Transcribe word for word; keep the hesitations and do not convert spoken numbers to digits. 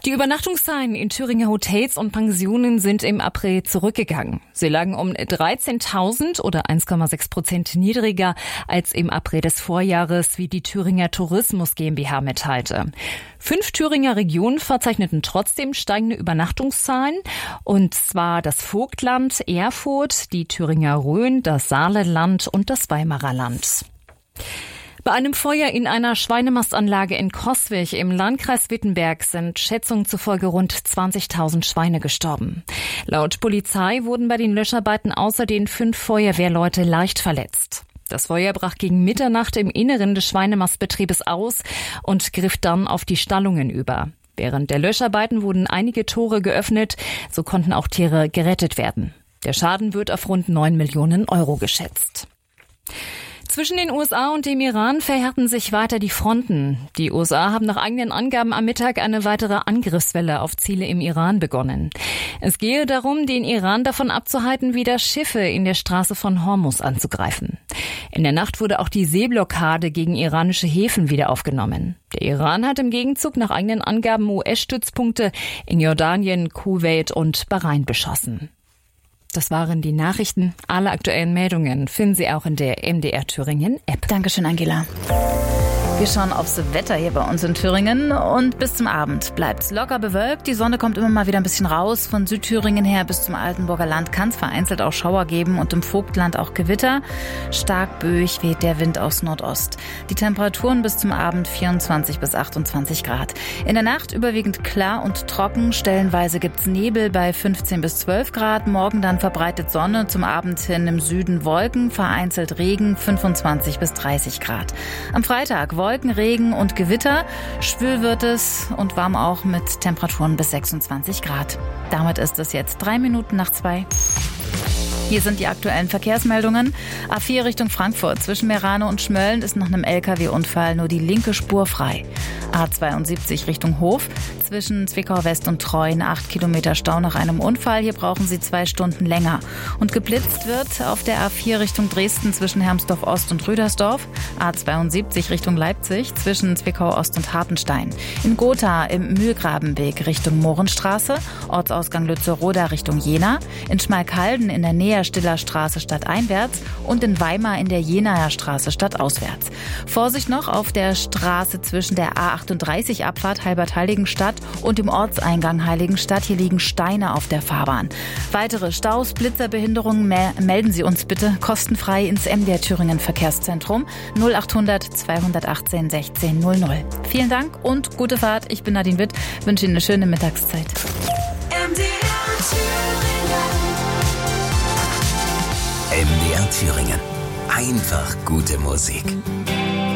Die Übernachtungszahlen in Thüringer Hotels und Pensionen sind im April zurückgegangen. Sie lagen um dreizehntausend oder eins Komma sechs Prozent niedriger als im April des Vorjahres, wie die Thüringer Tourismus GmbH mitteilte. Fünf Thüringer Regionen verzeichneten trotzdem steigende Übernachtungszahlen, und zwar das Vogtland, Erfurt, die Thüringer Rhön, das Saarland und das Weimarer Land. Bei einem Feuer in einer Schweinemastanlage in Coswig im Landkreis Wittenberg sind Schätzungen zufolge rund zwanzigtausend Schweine gestorben. Laut Polizei wurden bei den Löscharbeiten außerdem fünf Feuerwehrleute leicht verletzt. Das Feuer brach gegen Mitternacht im Inneren des Schweinemastbetriebes aus und griff dann auf die Stallungen über. Während der Löscharbeiten wurden einige Tore geöffnet, so konnten auch Tiere gerettet werden. Der Schaden wird auf rund neun Millionen Euro geschätzt. Zwischen den U S A und dem Iran verhärten sich weiter die Fronten. Die U S A haben nach eigenen Angaben am Mittag eine weitere Angriffswelle auf Ziele im Iran begonnen. Es gehe darum, den Iran davon abzuhalten, wieder Schiffe in der Straße von Hormuz anzugreifen. In der Nacht wurde auch die Seeblockade gegen iranische Häfen wieder aufgenommen. Der Iran hat im Gegenzug nach eigenen Angaben U S-Stützpunkte in Jordanien, Kuwait und Bahrain beschossen. Das waren die Nachrichten. Alle aktuellen Meldungen finden Sie auch in der M D R Thüringen App. Dankeschön, Angela. Wir schauen aufs Wetter hier bei uns in Thüringen, und bis zum Abend bleibt's locker bewölkt. Die Sonne kommt immer mal wieder ein bisschen raus. Von Südthüringen her bis zum Altenburger Land kann es vereinzelt auch Schauer geben und im Vogtland auch Gewitter. Stark böig weht der Wind aus Nordost. Die Temperaturen bis zum Abend vierundzwanzig bis achtundzwanzig Grad. In der Nacht überwiegend klar und trocken. Stellenweise gibt's Nebel bei fünfzehn bis zwölf Grad. Morgen dann verbreitet Sonne, zum Abend hin im Süden Wolken, vereinzelt Regen, fünfundzwanzig bis dreißig Grad. Am Freitag Wolken, Regen und Gewitter. Schwül wird es und warm auch mit Temperaturen bis sechsundzwanzig Grad. Damit ist es jetzt drei Minuten nach zwei. Hier sind die aktuellen Verkehrsmeldungen. A vier Richtung Frankfurt. Zwischen Meerane und Schmölln ist nach einem L K W-Unfall nur die linke Spur frei. A zweiundsiebzig Richtung Hof. Zwischen Zwickau West und Treuen acht Kilometer Stau nach einem Unfall. Hier brauchen Sie zwei Stunden länger. Und geblitzt wird auf der A vier Richtung Dresden zwischen Hermsdorf Ost und Rüdersdorf. A zweiundsiebzig Richtung Leipzig zwischen Zwickau Ost und Hartenstein. In Gotha im Mühlgrabenweg Richtung Mohrenstraße. Ortsausgang Lützeroda Richtung Jena. In Schmalkalden in der Nähe Stiller Straße stadteinwärts und in Weimar in der Jenaer Straße stadtauswärts. Vorsicht noch auf der Straße zwischen der A achtunddreißig Abfahrt Halbert-Heiligenstadt und dem Ortseingang Heiligenstadt. Hier liegen Steine auf der Fahrbahn. Weitere Staus, Blitzerbehinderungen me- melden Sie uns bitte kostenfrei ins M D R Thüringen Verkehrszentrum null achthundert zweihundertachtzehn sechzehn null null. Vielen Dank und gute Fahrt. Ich bin Nadine Witt, wünsche Ihnen eine schöne Mittagszeit. M D R Thüringen. M D R Thüringen. Einfach gute Musik.